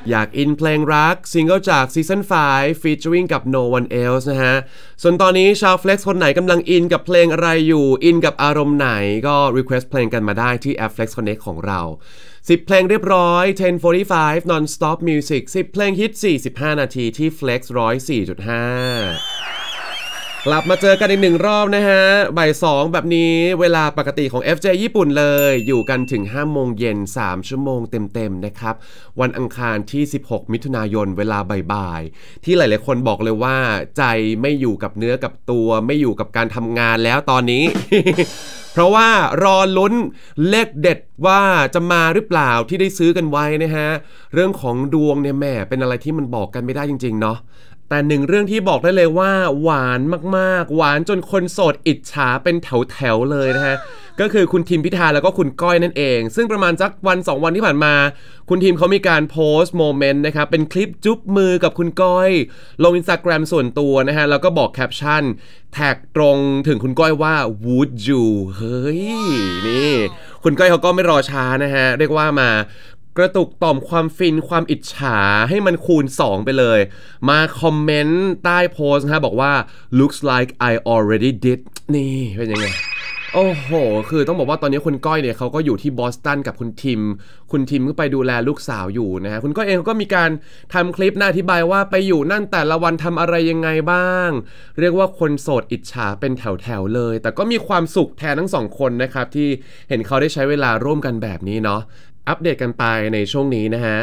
อยากอินเพลงรักซิงเกิลจากซีซั่น5 featuring กับ No One Else นะฮะส่วนตอนนี้ชาว Flex คนไหนกำลังอินกับเพลงอะไรอยู่อินกับอารมณ์ไหนก็ request เพลงกันมาได้ที่แอป Flex Connect ของเรา10เพลงเรียบร้อย 10:45 non-stop music 10เพลงฮิต45นาทีที่ Flex 104.5กลับมาเจอกันอีก1รอบนะฮะบ่าย2แบบนี้เวลาปกติของ FJ ญี่ปุ่นเลยอยู่กันถึง 5 โมงเย็น3ชั่วโมงเต็มๆนะครับวันอังคารที่16มิถุนายนเวลาบ่ายๆที่หลายๆคนบอกเลยว่าใจไม่อยู่กับเนื้อกับตัวไม่อยู่กับการทำงานแล้วตอนนี้ เพราะว่ารอลุ้นเลขเด็ดว่าจะมาหรือเปล่าที่ได้ซื้อกันไว้นะฮะเรื่องของดวงเนี่ยแม่เป็นอะไรที่มันบอกกันไม่ได้จริงๆเนาะแต่หนึ่งเรื่องที่บอกได้เลยว่าหวานมากๆหวานจนคนโสดอิจฉาเป็นแถวๆเลยนะฮะก็คือคุณทิมพิธาแล้วก็คุณก้อยนั่นเองซึ่งประมาณสักวัน2วันที่ผ่านมาคุณทิมเขามีการโพสต์โมเมนต์นะครับเป็นคลิปจุ๊บมือกับคุณก้อยลง Instagram ส่วนตัวนะฮะแล้วก็บอกแคปชั่นแท็กตรงถึงคุณก้อยว่า would you เฮ้ยนี่คุณก้อยเขาก็ไม่รอช้านะฮะเรียกว่ามากระตุกต่อมความฟินความอิจฉาให้มันคูณ2ไปเลยมาคอมเมนต์ใต้โพสต์นะบอกว่า looks like I already did นี่เป็นยังไงโอ้โหคือต้องบอกว่าตอนนี้คุณก้อยเนี่ยเขาก็อยู่ที่บอสตันกับคุณทิมก็ไปดูแลลูกสาวอยู่นะฮะคุณก้อยเองก็มีการทำคลิปอธิบายว่าไปอยู่นั่นแต่ละวันทำอะไรยังไงบ้างเรียกว่าคนโสดอิจฉาเป็นแถวๆเลยแต่ก็มีความสุขแทนทั้งสองคนนะครับที่เห็นเขาได้ใช้เวลาร่วมกันแบบนี้เนาะอัปเดตกันไปในช่วงนี้นะฮะ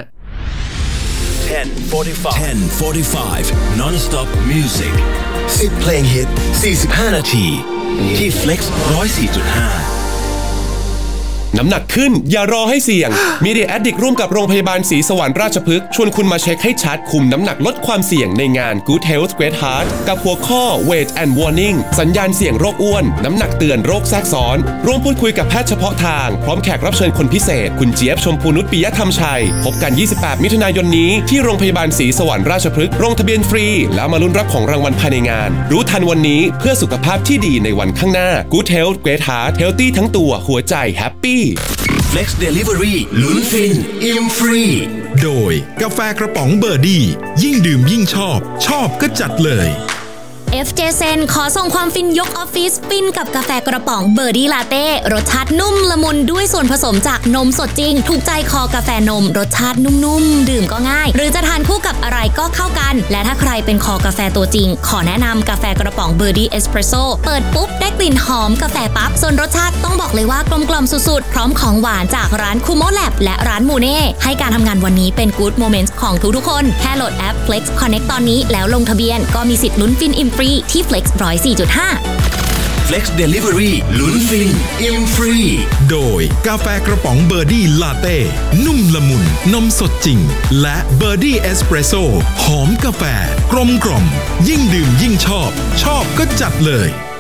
10:45 non-stop music 10 เพลงฮิต45นาทีที่ Flex 104.5 น้ำหนักขึ้นอย่ารอให้เสี่ยง Media Addict ร่วมกับโรงพยาบาลศรีสวรรค์ราชพฤกษ์ชวนคุณมาเช็คให้ชัดคุมน้ำหนักลดความเสี่ยงในงาน Good Health Great Heart กับหัวข้อ Weight and Warning สัญญาณเสี่ยงโรคอ้วนน้ำหนักเตือนโรคแทรกซ้อนร่วมพูดคุยกับแพทย์เฉพาะทางพร้อมแขกรับเชิญคนพิเศษคุณเจี๊ยบชมพูนุชปิยธรรมชัยพบกัน28มิถุนายนนี้ที่โรงพยาบาลศรีสวรรค์ราชพฤกษ์ลงทะเบียนฟรีแล้วมาลุ้นรับของรางวัลภายในงานรู้ทันวันนี้เพื่อสุขภาพที่ดีในวันข้างหน้า Good Health Great Heart Healthy ทั้งตัวหัวใจแฮปปี้ Flex Delivery ลุ้นฟินอิ่มฟรีโดยกาแฟกระป๋องเบอร์ดี้ยิ่งดื่มยิ่งชอบก็จัดเลย FJ Sen ขอส่งความฟินยกออฟฟิศฟินกับกาแฟกระป๋องเบอร์ดี้ลาเต้รสชาตินุ่มละมุนด้วยส่วนผสมจากนมสดจริงถูกใจคอกาแฟนมรสชาตินุ่มๆดื่มก็ง่ายหรือจะทานคู่กับอะไรก็เข้ากันและถ้าใครเป็นคอกาแฟตัวจริงขอแนะนำกาแฟกระป๋องเบอร์ดี้เอสเปรสโซ่เปิดปุ๊บได้กลิ่นหอมกาแฟปั๊บส่วนรสชาติต้องบอกเลยว่ากลมกล่อมสุดๆพร้อมของหวานจากร้านคูโมแลบและร้านมูเน่ให้การทำงานวันนี้เป็น Good Moments ของทุกๆคนแค่โหลดแอป Flex Connect ตอนนี้แล้วลงทะเบียนก็มีสิทธิ์ลุ้นฟินอิ่มฟรีที่ Flex 104.5 Flex Delivery ลุ้นฟินอิ่มฟรีโดยกาแฟกระป๋องเบอร์ดี้ลาเต้นุ่มละมุนนมสดจริงและเบอร์ดี้เอสเปรสโซ่หอมกาแฟกลมกล่อมยิ่งดื่มยิ่งชอบก็จัดเลย